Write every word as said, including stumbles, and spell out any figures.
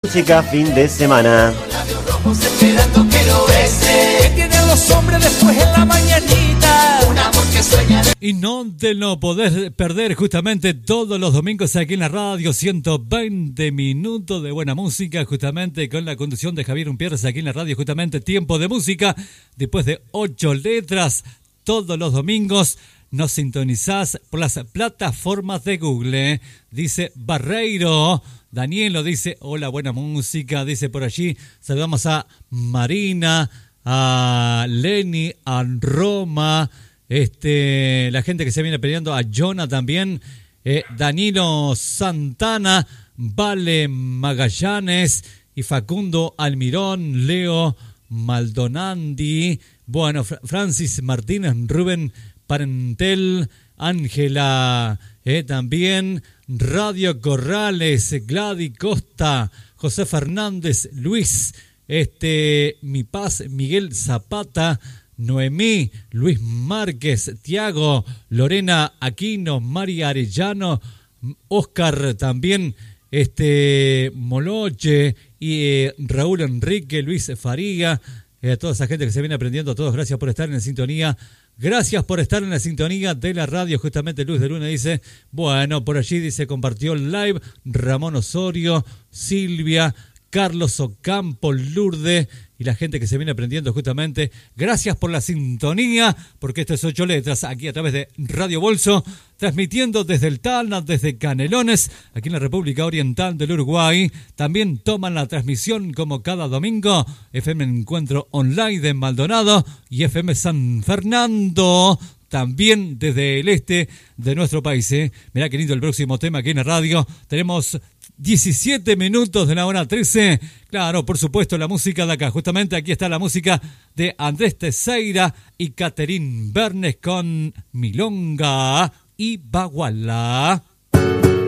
música fin de semana. Esperando que lo bese. ¿Qué tienen los hombres después en la mañanita? Un amor que sueña de... Y no te lo podés perder justamente todos los domingos aquí en la radio. ciento veinte minutos de buena música, justamente con la conducción de Javier Umpierres aquí en la radio. Justamente tiempo de música después de ocho letras. Todos los domingos nos sintonizás por las plataformas de Google. Dice Barreiro. Danielo dice, hola, buena música, dice por allí. Saludamos a Marina, a Lenny, a Roma, este, la gente que se viene peleando, a Jonah también, eh, Danilo Santana, Vale Magallanes y Facundo Almirón, Leo Maldonandi, bueno, Fra- Francis Martínez, Rubén Parentel, Ángela, eh, también Radio Corrales, Gladys Costa, José Fernández, Luis, este, Mi Paz, Miguel Zapata, Noemí, Luis Márquez, Tiago, Lorena Aquino, María Arellano, Oscar también, este, Moloche y eh, Raúl Enrique, Luis Fariga, eh, a toda esa gente que se viene aprendiendo, a todos gracias por estar en sintonía. Gracias por estar en la sintonía de la radio. Justamente Luz de Luna dice, bueno, por allí dice, compartió el live Ramón Osorio, Silvia, Carlos Ocampo, Lourdes y la gente que se viene aprendiendo justamente. Gracias por la sintonía, porque esto es ocho letras, aquí a través de Radio Bolso, transmitiendo desde el Talna, desde Canelones, aquí en la República Oriental del Uruguay. También toman la transmisión como cada domingo, F M Encuentro Online de Maldonado y F M San Fernando, también desde el este de nuestro país. ¿eh? Mirá qué lindo el próximo tema aquí en la radio. Tenemos diecisiete minutos de la hora trece. Claro, por supuesto, la música de acá. Justamente aquí está la música de Andrés Teixeira y Caterín Bernes con Milonga y Baguala.